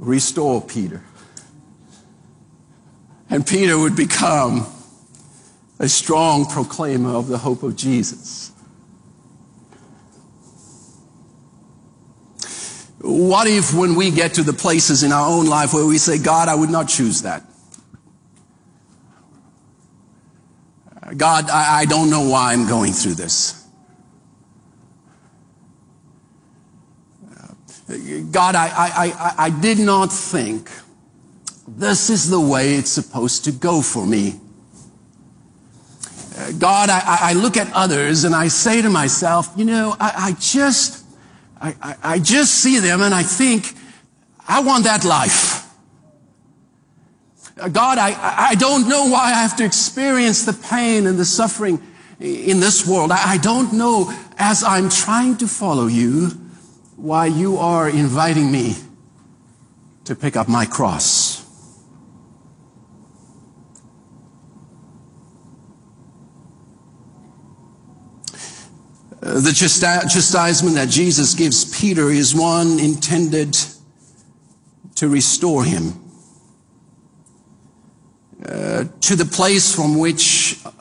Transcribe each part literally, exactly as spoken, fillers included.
restore Peter. And Peter would become a strong proclaimer of the hope of Jesus. What if when we get to the places in our own life where we say, God, I would not choose that. God, I, I don't know why I'm going through this. God, I, I, I, I did not think this is the way it's supposed to go for me. God, I, I look at others and I say to myself, you know, I, I just, I, I, I just see them and I think, I want that life. God, I, I don't know why I have to experience the pain and the suffering in this world. I, I don't know, as I'm trying to follow you, why you are inviting me to pick up my cross. The chastisement that Jesus gives Peter is one intended to restore him uh, to the place from which uh,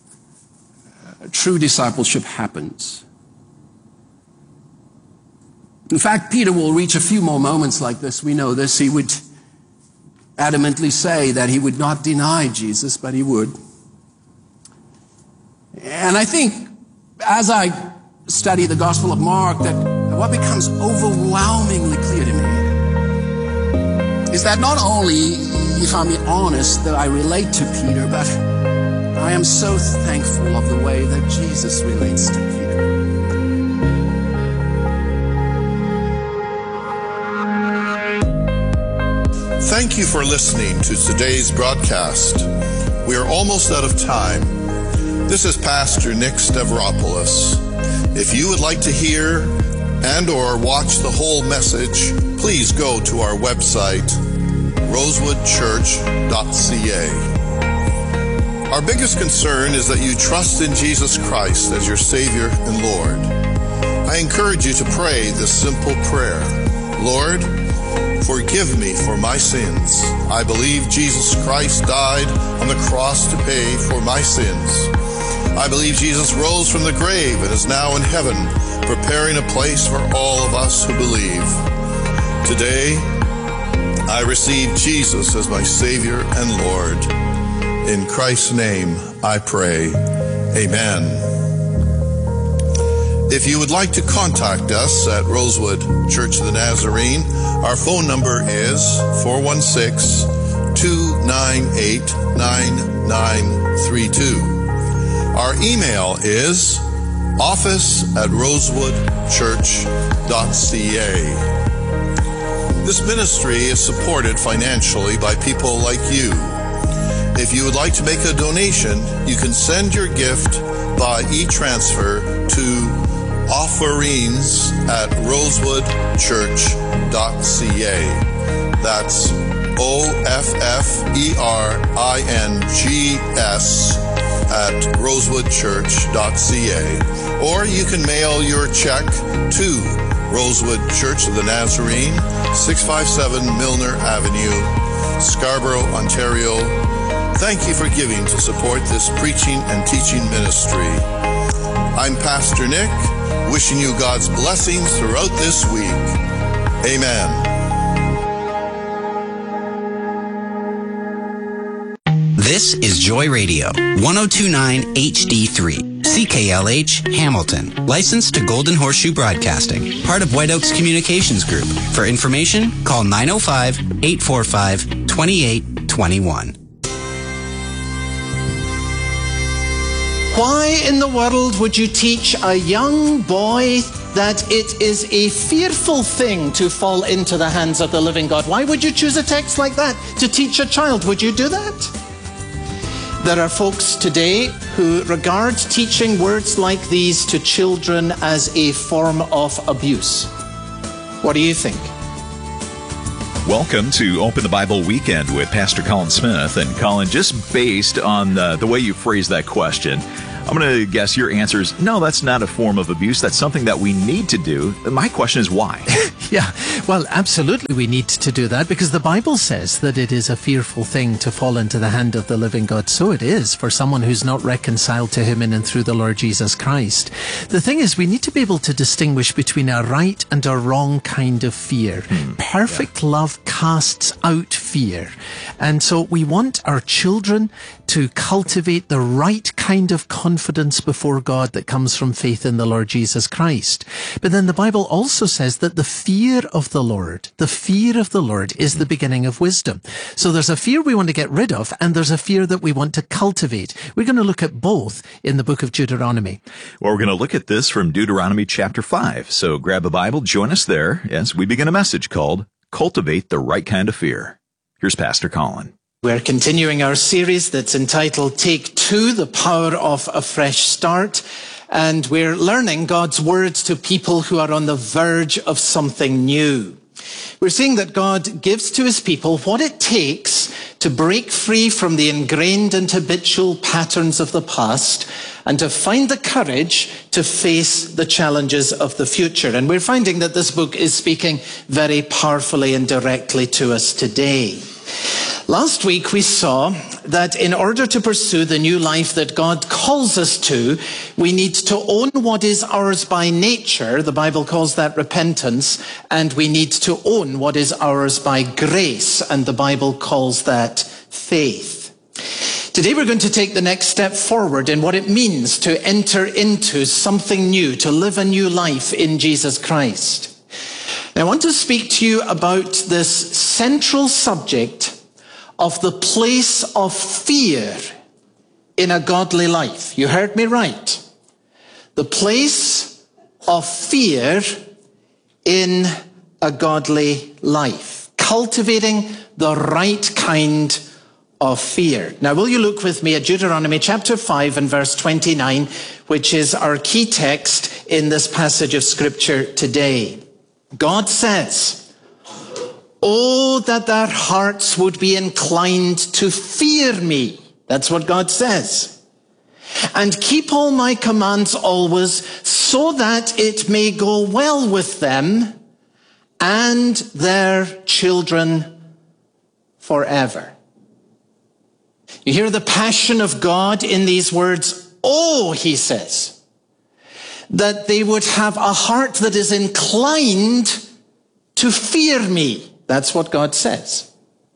true discipleship happens. In fact, Peter will reach a few more moments like this. We know this. He would adamantly say that he would not deny Jesus, but he would. And I think as I study the Gospel of Mark, that what becomes overwhelmingly clear to me is that not only, if I'm honest, that I relate to Peter, but I am so thankful of the way that Jesus relates to Peter. Thank you for listening to today's broadcast. We are almost out of time. This is Pastor Nick Stavropoulos. If you would like to hear and or watch the whole message, please go to our website, rosewood church dot c a. Our biggest concern is that you trust in Jesus Christ as your Savior and Lord. I encourage you to pray this simple prayer. Lord, forgive me for my sins. I believe Jesus Christ died on the cross to pay for my sins. I believe Jesus rose from the grave and is now in heaven, preparing a place for all of us who believe. Today, I receive Jesus as my Savior and Lord. In Christ's name, I pray. Amen. If you would like to contact us at Rosewood Church of the Nazarene, our phone number is four one six, two nine eight, nine nine three two. Our email is office at rosewood church dot c a. This ministry is supported financially by people like you. If you would like to make a donation, you can send your gift by e-transfer to offerings at rosewood church dot c a. That's O F F E R I N G S at rosewood church dot c a. Or you can mail your check to Rosewood Church of the Nazarene, six five seven Milner Avenue, Scarborough, Ontario. Thank you for giving to support this preaching and teaching ministry. I'm Pastor Nick, wishing you God's blessings throughout this week. Amen. This is Joy Radio, one oh two point nine H D three, C K L H, Hamilton. Licensed to Golden Horseshoe Broadcasting, part of White Oaks Communications Group. For information, call nine oh five, eight four five, two eight two one. Why in the world would you teach a young boy that it is a fearful thing to fall into the hands of the living God? Why would you choose a text like that to teach a child? Would you do that? There are folks today who regard teaching words like these to children as a form of abuse. What do you think? Welcome to Open the Bible Weekend with Pastor Colin Smith. And Colin, just based on the, the way you phrased that question, I'm going to guess your answer is, no, that's not a form of abuse. That's something that we need to do. My question is why? Yeah, well, absolutely we need to do that, because the Bible says that it is a fearful thing to fall into the hand of the living God. So it is for someone who's not reconciled to him in and through the Lord Jesus Christ. The thing is, we need to be able to distinguish between a right and a wrong kind of fear. Hmm. Perfect yeah. love casts out fear. And so we want our children to cultivate the right kind of confidence before God that comes from faith in the Lord Jesus Christ. But then the Bible also says that the fear of the Lord, the fear of the Lord is the beginning of wisdom. So there's a fear we want to get rid of, and there's a fear that we want to cultivate. We're going to look at both in the book of Deuteronomy. Well, we're going to look at this from Deuteronomy chapter five. So grab a Bible, join us there as we begin a message called Cultivate the Right Kind of Fear. Here's Pastor Colin. We're continuing our series that's entitled Take Two, The Power of a Fresh Start. And we're learning God's words to people who are on the verge of something new. We're seeing that God gives to his people what it takes to break free from the ingrained and habitual patterns of the past and to find the courage to face the challenges of the future. And we're finding that this book is speaking very powerfully and directly to us today. Last week we saw that in order to pursue the new life that God calls us to, we need to own what is ours by nature. The Bible calls that repentance. And we need to own what is ours by grace. And the Bible calls that faith. Today we're going to take the next step forward in what it means to enter into something new, to live a new life in Jesus Christ. Now I want to speak to you about this central subject of the place of fear in a godly life. You heard me right. The place of fear in a godly life. Cultivating the right kind of fear. Now, will you look with me at Deuteronomy chapter five and verse twenty-nine, which is our key text in this passage of Scripture today. God says, "Oh, that their hearts would be inclined to fear me." That's what God says. "And keep all my commands always, so that it may go well with them and their children forever." You hear the passion of God in these words. Oh, he says, that they would have a heart that is inclined to fear me. That's what God says.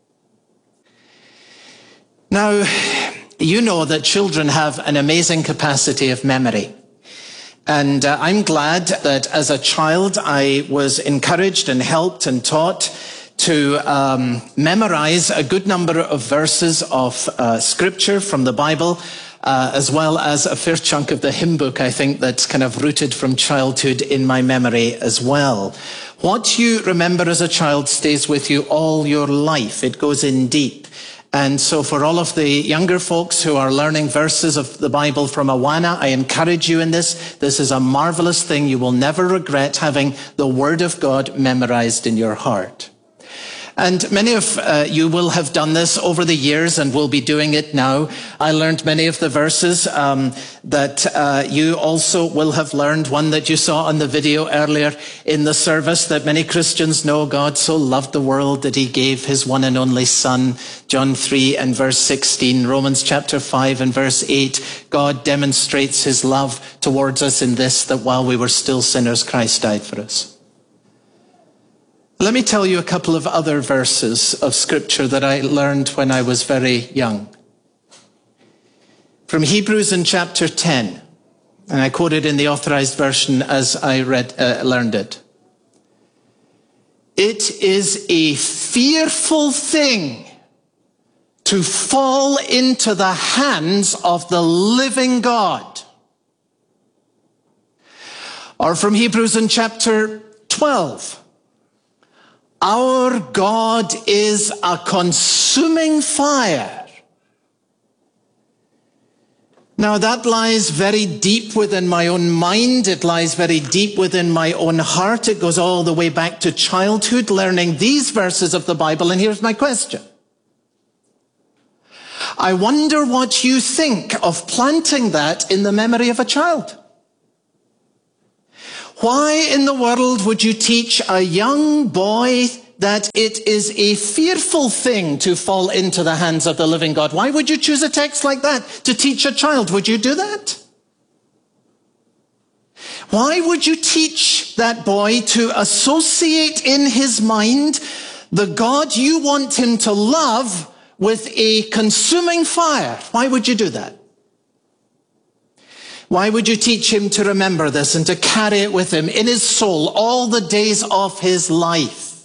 Now, you know that children have an amazing capacity of memory. And uh, I'm glad that as a child I was encouraged and helped and taught to um, memorize a good number of verses of uh, scripture from the Bible, uh, as well as a fair chunk of the hymn book, I think, that's kind of rooted from childhood in my memory as well. What you remember as a child stays with you all your life. It goes in deep. And so for all of the younger folks who are learning verses of the Bible from Awana, I encourage you in this. This is a marvelous thing. You will never regret having the Word of God memorized in your heart. And many of uh, you will have done this over the years and will be doing it now. I learned many of the verses um, that uh, you also will have learned. One that you saw on the video earlier in the service that many Christians know. God so loved the world that he gave his one and only Son. John three and verse sixteen. Romans chapter five and verse eight. God demonstrates his love towards us in this, that while we were still sinners, Christ died for us. Let me tell you a couple of other verses of scripture that I learned when I was very young. From Hebrews in chapter ten, and I quote it in the authorized version as I read, uh, learned it. "It is a fearful thing to fall into the hands of the living God." Or from Hebrews in chapter twelve. "Our God is a consuming fire." Now that lies very deep within my own mind. It lies very deep within my own heart. It goes all the way back to childhood, learning these verses of the Bible. And here's my question. I wonder what you think of planting that in the memory of a child. Why in the world would you teach a young boy that it is a fearful thing to fall into the hands of the living God? Why would you choose a text like that to teach a child? Would you do that? Why would you teach that boy to associate in his mind the God you want him to love with a consuming fire? Why would you do that? Why would you teach him to remember this and to carry it with him in his soul all the days of his life?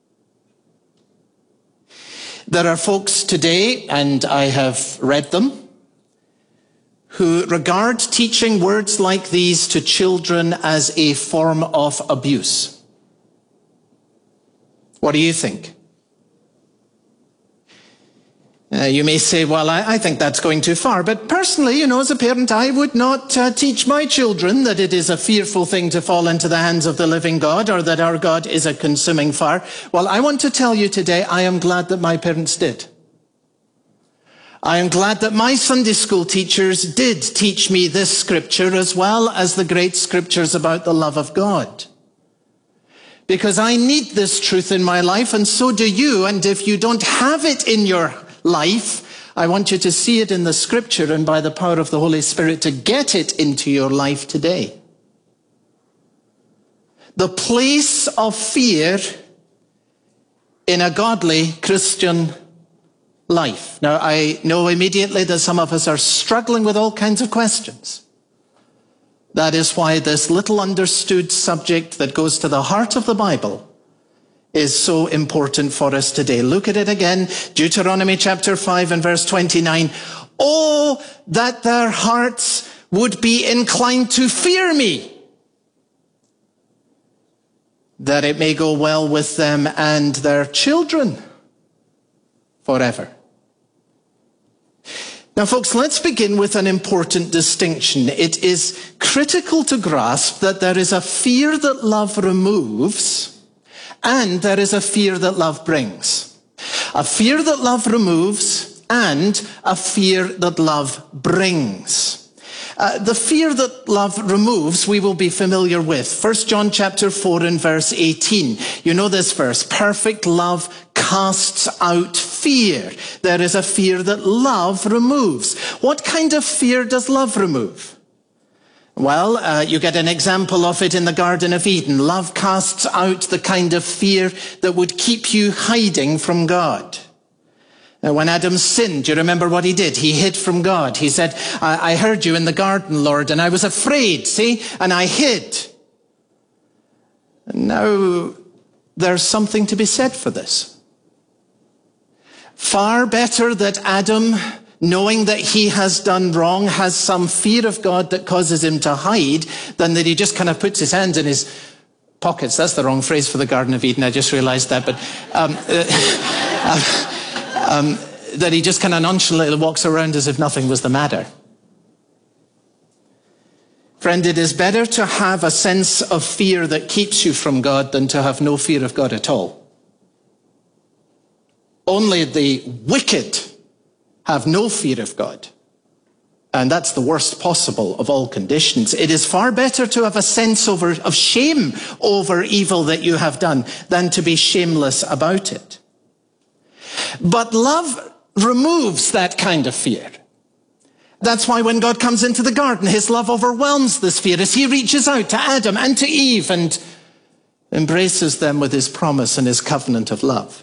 There are folks today, and I have read them, who regard teaching words like these to children as a form of abuse. What do you think? Uh, you may say, well, I, I think that's going too far. But personally, you know, as a parent, I would not uh, teach my children that it is a fearful thing to fall into the hands of the living God, or that our God is a consuming fire. Well, I want to tell you today, I am glad that my parents did. I am glad that my Sunday school teachers did teach me this scripture as well as the great scriptures about the love of God. Because I need this truth in my life, and so do you. And if you don't have it in your life, I want you to see it in the scripture, and by the power of the Holy Spirit to get it into your life today. The place of fear in a godly Christian life. Now, I know immediately that some of us are struggling with all kinds of questions. That is why this little understood subject that goes to the heart of the Bible is so important for us today. Look at it again, Deuteronomy chapter five and verse twenty-nine. Oh, that their hearts would be inclined to fear me, that it may go well with them and their children forever. Now, folks, let's begin with an important distinction. It is critical to grasp that there is a fear that love removes, and there is a fear that love brings. A fear that love removes, and a fear that love brings. Uh, the fear that love removes, we will be familiar with. First John chapter four and verse eighteen. You know this verse. Perfect love casts out fear. There is a fear that love removes. What kind of fear does love remove? Well, uh, you get an example of it in the Garden of Eden. Love casts out the kind of fear that would keep you hiding from God. Now, when Adam sinned, do you remember what he did? He hid from God. He said, I, I heard you in the garden, Lord, and I was afraid, see, and I hid. And now, there's something to be said for this. Far better that Adam, knowing that he has done wrong, has some fear of God that causes him to hide, than that he just kind of puts his hands in his pockets. That's the wrong phrase for the Garden of Eden. I just realized that. But um, uh, um, that he just kind of nonchalantly walks around as if nothing was the matter. Friend, it is better to have a sense of fear that keeps you from God than to have no fear of God at all. Only the wicked have no fear of God. And that's the worst possible of all conditions. It is far better to have a sense over, of shame over evil that you have done than to be shameless about it. But love removes that kind of fear. That's why when God comes into the garden, his love overwhelms this fear as he reaches out to Adam and to Eve and embraces them with his promise and his covenant of love.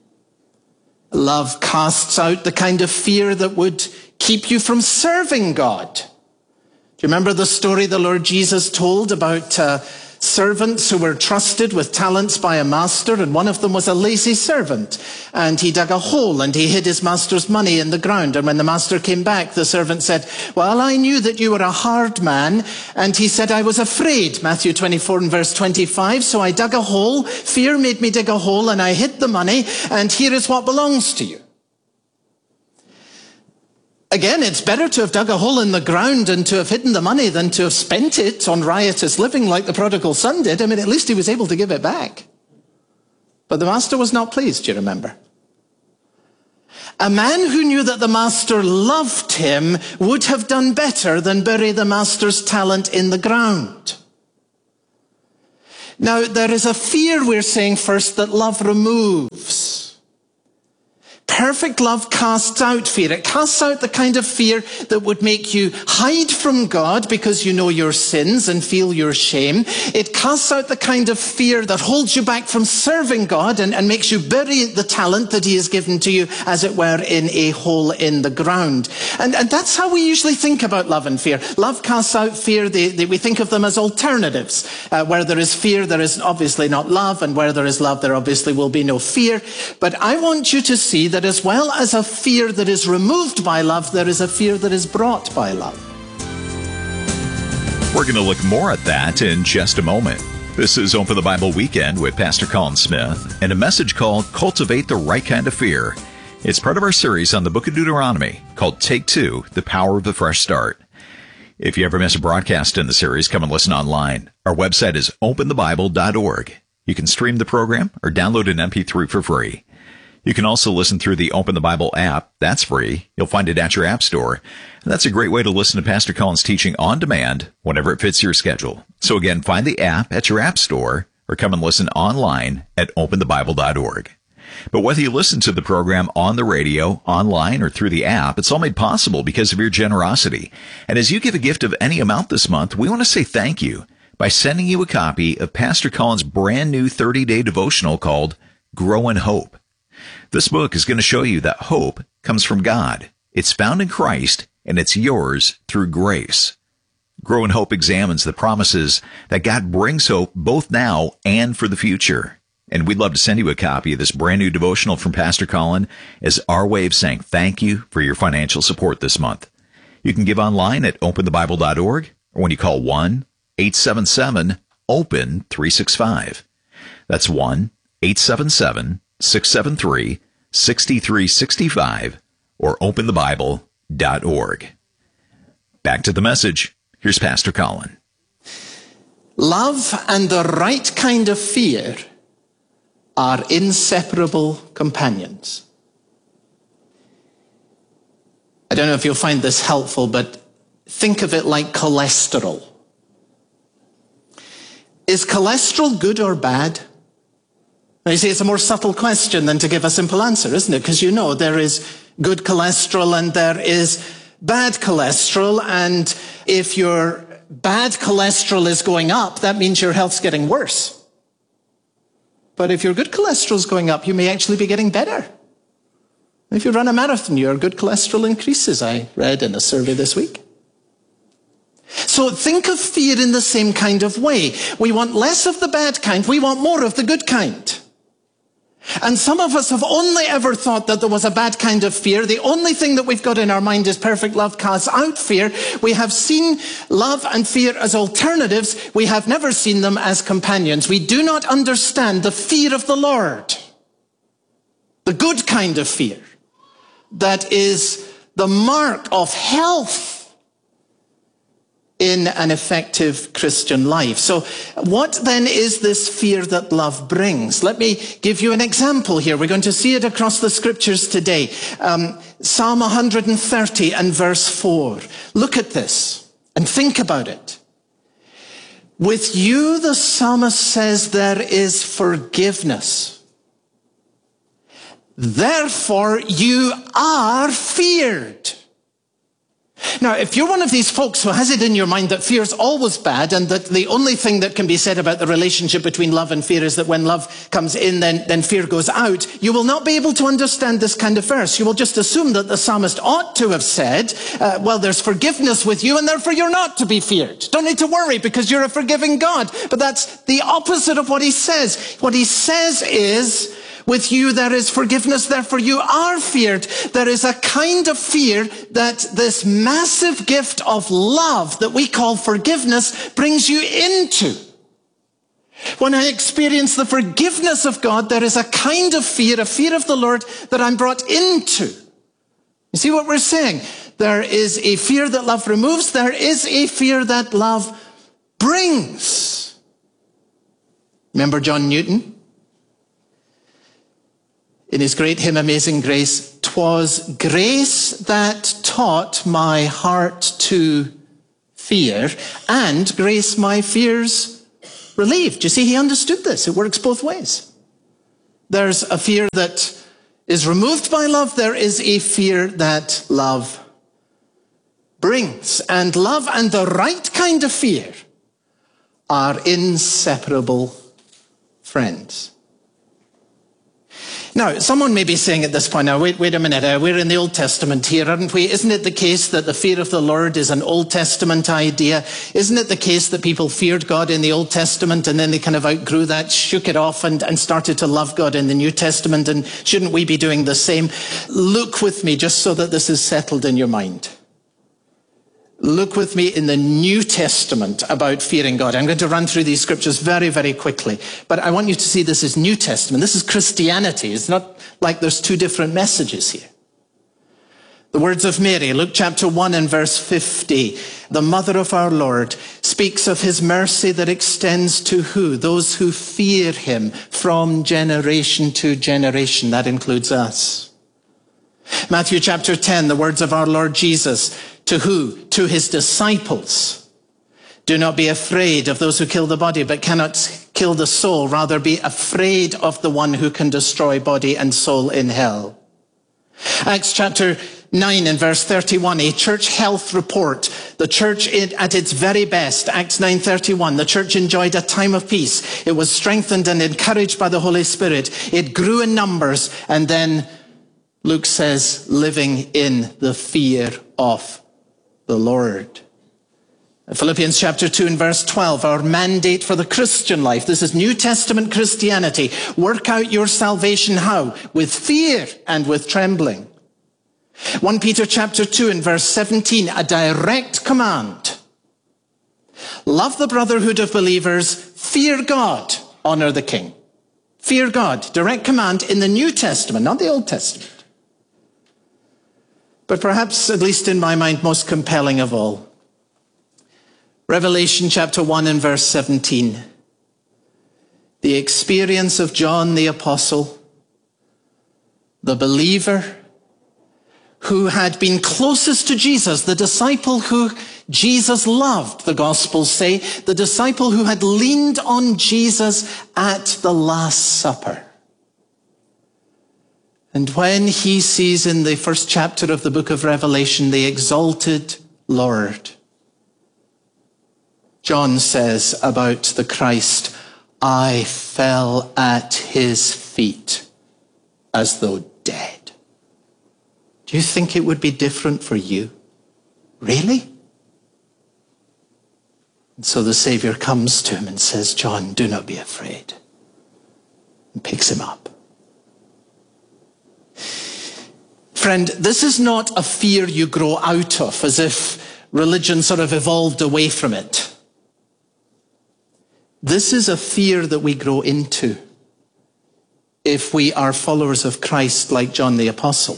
Love casts out the kind of fear that would keep you from serving God. Do you remember the story the Lord Jesus told about uh, servants who were trusted with talents by a master, and one of them was a lazy servant, and he dug a hole and he hid his master's money in the ground, and when the master came back, the servant said, well, I knew that you were a hard man, and he said, I was afraid, Matthew twenty-four and verse twenty-five, so I dug a hole, fear made me dig a hole, and I hid the money, and here is what belongs to you. Again, it's better to have dug a hole in the ground and to have hidden the money than to have spent it on riotous living like the prodigal son did. I mean, at least he was able to give it back. But the master was not pleased, you remember. A man who knew that the master loved him would have done better than bury the master's talent in the ground. Now, there is a fear, we're saying first, that love removes. Perfect love casts out fear. It casts out the kind of fear that would make you hide from God because you know your sins and feel your shame. It casts out the kind of fear that holds you back from serving God and, and makes you bury the talent that he has given to you, as it were, in a hole in the ground. And, and that's how we usually think about love and fear. Love casts out fear. They, they, we think of them as alternatives. Uh, where there is fear, there is obviously not love. And where there is love, there obviously will be no fear. But I want you to see that as well as a fear that is removed by love, there is a fear that is brought by love. We're going to look more at that in just a moment. This is Open the Bible Weekend with Pastor Colin Smith and a message called Cultivate the Right Kind of Fear. It's part of our series on the book of Deuteronomy called Take Two, The Power of the Fresh Start. If you ever miss a broadcast in the series, come and listen online. Our website is open the bible dot org. You can stream the program or download an M P three for free. You can also listen through the Open the Bible app. That's free. You'll find it at your app store. And that's a great way to listen to Pastor Colin's teaching on demand whenever it fits your schedule. So again, find the app at your app store or come and listen online at open the bible dot org. But whether you listen to the program on the radio, online, or through the app, it's all made possible because of your generosity. And as you give a gift of any amount this month, we want to say thank you by sending you a copy of Pastor Colin's brand new thirty-day devotional called Grow in Hope. This book is going to show you that hope comes from God. It's found in Christ, and it's yours through grace. Grow in Hope examines the promises that God brings hope both now and for the future. And we'd love to send you a copy of this brand new devotional from Pastor Colin as our way of saying thank you for your financial support this month. You can give online at open the bible dot org or when you call one eight seven seven open three six five. That's one eight seven seven six seven three six three six five or open the bible dot org. Back to the message. Here's Pastor Colin. Love and the right kind of fear are inseparable companions. I don't know if you'll find this helpful, but think of it like cholesterol. Is cholesterol good or bad? Now you see, it's a more subtle question than to give a simple answer, isn't it? Because you know there is good cholesterol and there is bad cholesterol. And if your bad cholesterol is going up, that means your health's getting worse. But if your good cholesterol is going up, you may actually be getting better. If you run a marathon, your good cholesterol increases, I read in a survey this week. So think of fear in the same kind of way. We want less of the bad kind, we want more of the good kind. And some of us have only ever thought that there was a bad kind of fear. The only thing that we've got in our mind is perfect love casts out fear. We have seen love and fear as alternatives. We have never seen them as companions. We do not understand the fear of the Lord, the good kind of fear that is the mark of health in an effective Christian life. So what then is this fear that love brings? Let me give you an example here. We're going to see it across the scriptures today. Um, Psalm one hundred thirty and verse four. Look at this and think about it. With you, the psalmist says, there is forgiveness. Therefore, you are feared. Now, if you're one of these folks who has it in your mind that fear is always bad and that the only thing that can be said about the relationship between love and fear is that when love comes in, then, then fear goes out, you will not be able to understand this kind of verse. You will just assume that the psalmist ought to have said, uh, well, there's forgiveness with you and therefore you're not to be feared. Don't need to worry because you're a forgiving God. But that's the opposite of what he says. What he says is, with you there is forgiveness, therefore you are feared. There is a kind of fear that this massive gift of love that we call forgiveness brings you into. When I experience the forgiveness of God, there is a kind of fear, a fear of the Lord that I'm brought into. You see what we're saying? There is a fear that love removes. There is a fear that love brings. Remember John Newton? In his great hymn, Amazing Grace, "'Twas grace that taught my heart to fear, and grace my fears relieved. You see, he understood this. It works both ways. There's a fear that is removed by love. There is a fear that love brings. And love and the right kind of fear are inseparable friends. Now, someone may be saying at this point, now, wait, wait a minute, uh, we're in the Old Testament here, aren't we? Isn't it the case that the fear of the Lord is an Old Testament idea? Isn't it the case that people feared God in the Old Testament and then they kind of outgrew that, shook it off and, and started to love God in the New Testament? And shouldn't we be doing the same? Look with me just so that this is settled in your mind. Look with me in the New Testament about fearing God. I'm going to run through these scriptures very, very quickly. But I want you to see this is New Testament. This is Christianity. It's not like there's two different messages here. The words of Mary, Luke chapter one and verse fifty. The mother of our Lord speaks of his mercy that extends to who? Those who fear him from generation to generation. That includes us. Matthew chapter ten, the words of our Lord Jesus. To who? To his disciples. Do not be afraid of those who kill the body, but cannot kill the soul. Rather be afraid of the one who can destroy body and soul in hell. Acts chapter nine and verse thirty-one, a church health report. The church at its very best, Acts nine thirty-one, the church enjoyed a time of peace. It was strengthened and encouraged by the Holy Spirit. It grew in numbers, and then Luke says, living in the fear of the Lord. Philippians chapter two and verse twelve, our mandate for the Christian life. This is New Testament Christianity. Work out your salvation how? With fear and with trembling. First Peter chapter two and verse seventeen, a direct command. Love the brotherhood of believers, fear God, honor the king. Fear God, direct command in the New Testament, not the Old Testament. But perhaps, at least in my mind, most compelling of all, Revelation chapter one and verse seventeen. The experience of John the Apostle, the believer who had been closest to Jesus, the disciple who Jesus loved, the Gospels say, the disciple who had leaned on Jesus at the Last Supper. And when he sees in the first chapter of the book of Revelation the exalted Lord, John says about the Christ, I fell at his feet as though dead. Do you think it would be different for you? Really? And so the Savior comes to him and says, John, do not be afraid. And picks him up. Friend, this is not a fear you grow out of, as if religion sort of evolved away from it. This is a fear that we grow into if we are followers of Christ like John the Apostle.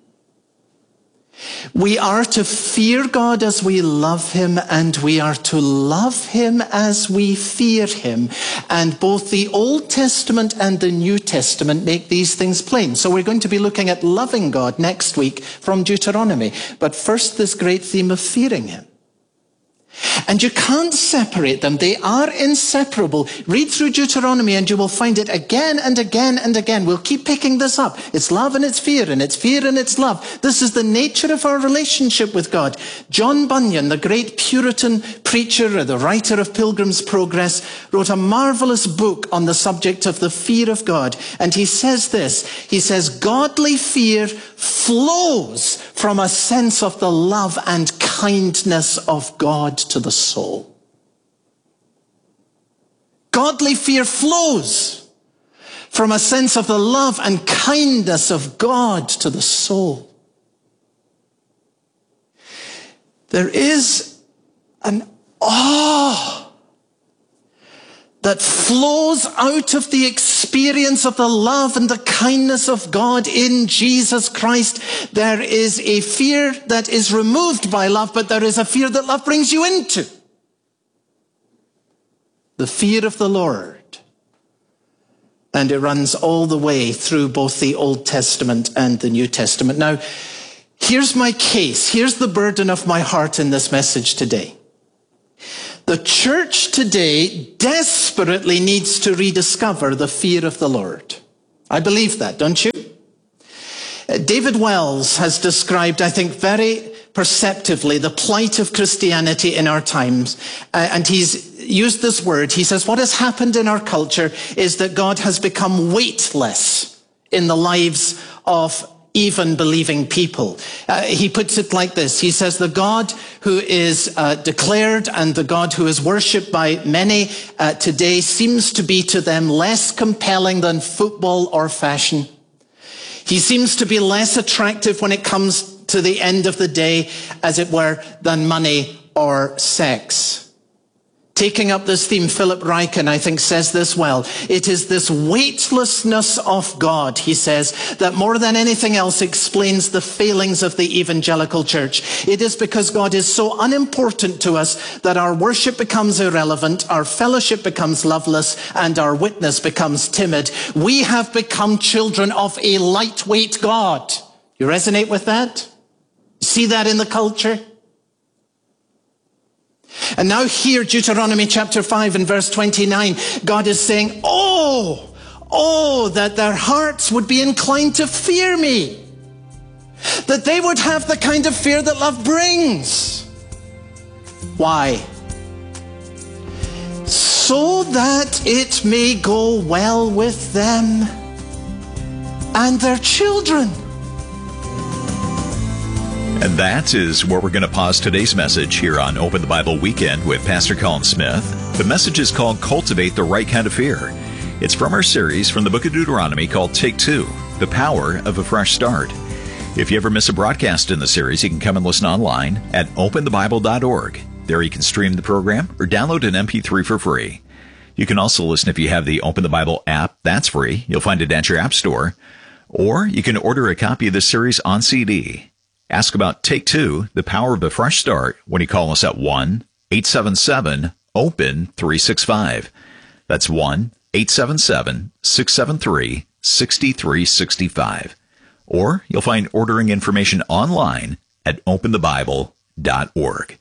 We are to fear God as we love him, and we are to love him as we fear him. And both the Old Testament and the New Testament make these things plain. So we're going to be looking at loving God next week from Deuteronomy. But first, this great theme of fearing him. And you can't separate them. They are inseparable. Read through Deuteronomy and you will find it again and again and again. We'll keep picking this up. It's love and it's fear, and it's fear and it's love. This is the nature of our relationship with God. John Bunyan, the great Puritan preacher, the writer of Pilgrim's Progress, wrote a marvelous book on the subject of the fear of God. And he says this, he says, godly fear flows from a sense of the love and kindness of God to the soul. Godly fear flows from a sense of the love and kindness of God to the soul. There is an awe that flows out of the experience of the love and the kindness of God in Jesus Christ. There is a fear that is removed by love, but there is a fear that love brings you into. The fear of the Lord. And it runs all the way through both the Old Testament and the New Testament. Now, here's my case. Here's the burden of my heart in this message today. The church today desperately needs to rediscover the fear of the Lord. I believe that, don't you? David Wells has described, I think, very perceptively the plight of Christianity in our times. Uh, and he's used this word. He says, what has happened in our culture is that God has become weightless in the lives of even believing people. Uh, he puts it like this. He says, the God who is uh, declared and the God who is worshipped by many uh, today seems to be to them less compelling than football or fashion. He seems to be less attractive when it comes to the end of the day, as it were, than money or sex. Taking up this theme, Philip Ryken, I think, says this well. It is this weightlessness of God, he says, that more than anything else explains the failings of the evangelical church. It is because God is so unimportant to us that our worship becomes irrelevant, our fellowship becomes loveless, and our witness becomes timid. We have become children of a lightweight God. You resonate with that? See that in the culture? And now here, Deuteronomy chapter five and verse twenty-nine, God is saying, oh, oh, that their hearts would be inclined to fear me. That they would have the kind of fear that love brings. Why? So that it may go well with them and their children. And that is where we're going to pause today's message here on Open the Bible Weekend with Pastor Colin Smith. The message is called Cultivate the Right Kind of Fear. It's from our series from the book of Deuteronomy called Take Two, The Power of a Fresh Start. If you ever miss a broadcast in the series, you can come and listen online at open the bible dot org. There you can stream the program or download an M P three for free. You can also listen if you have the Open the Bible app. That's free. You'll find it at your app store. Or you can order a copy of this series on C D. Ask about Take Two, The Power of a Fresh Start, when you call us at one eight seven seven open three six five. That's one eight seven seven six seven three six three six five. Or you'll find ordering information online at open the bible dot org.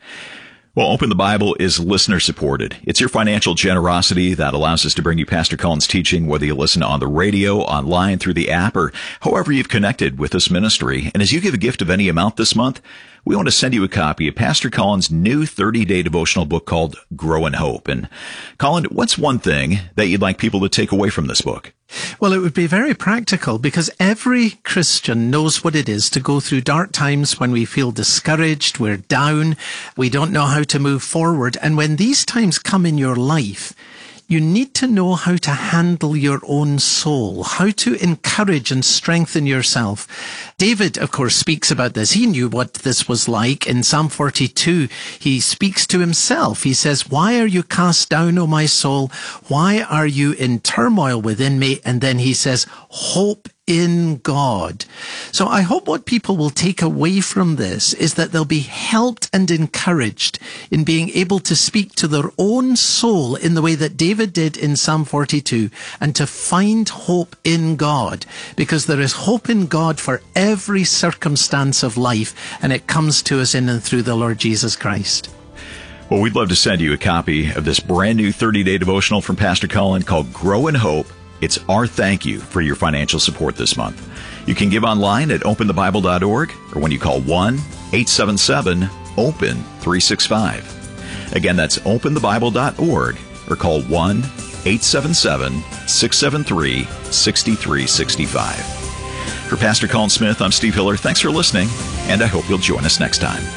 Well, Open the Bible is listener-supported. It's your financial generosity that allows us to bring you Pastor Colin's teaching, whether you listen on the radio, online, through the app, or however you've connected with this ministry. And as you give a gift of any amount this month, we want to send you a copy of Pastor Colin's new thirty-day devotional book called Grow in Hope. And Colin, what's one thing that you'd like people to take away from this book? Well, it would be very practical because every Christian knows what it is to go through dark times when we feel discouraged, we're down, we don't know how to move forward. And when these times come in your life, you need to know how to handle your own soul, how to encourage and strengthen yourself. David, of course, speaks about this. He knew what this was like. In Psalm forty-two, he speaks to himself. He says, why are you cast down, O my soul? Why are you in turmoil within me? And then he says, hope in God. So I hope what people will take away from this is that they'll be helped and encouraged in being able to speak to their own soul in the way that David did in Psalm forty-two, and to find hope in God, because there is hope in God for every circumstance of life, and it comes to us in and through the Lord Jesus Christ. Well, we'd love to send you a copy of this brand new thirty-day devotional from Pastor Colin called Grow in Hope. It's our thank you for your financial support this month. You can give online at open the bible dot org or when you call one eight seven seven open three six five. Again, that's open the bible dot org or call one eight seven seven six seven three six three six five. For Pastor Colin Smith, I'm Steve Hiller. Thanks for listening, and I hope you'll join us next time.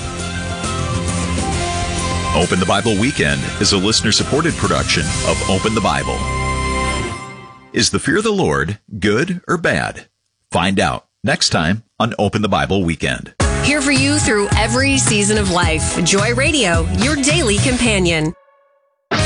Open the Bible Weekend is a listener-supported production of Open the Bible. Is the fear of the Lord good or bad? Find out next time on Open the Bible Weekend. Here for you through every season of life. Joy Radio, your daily companion.